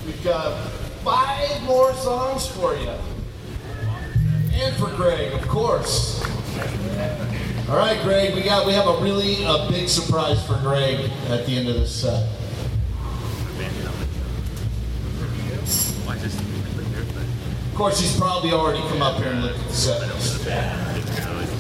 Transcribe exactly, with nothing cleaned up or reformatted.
We've got five more songs for you. And for Greg, of course. All right, Greg, we got we have a really a big surprise for Greg at the end of this set. Of course, he's probably already come up here and looked at the set list.